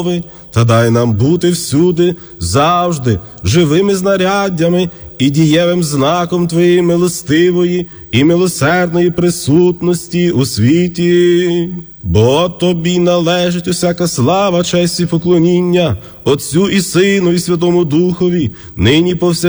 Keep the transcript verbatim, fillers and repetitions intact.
та дай нам бути всюди, завжди, живими знаряддями і дієвим знаком Твоєї милостивої і милосердної присутності у світі. Бо Тобі належить усяка слава, честь і поклоніння, Отцю і Сину і Святому Духові, нині повсякчас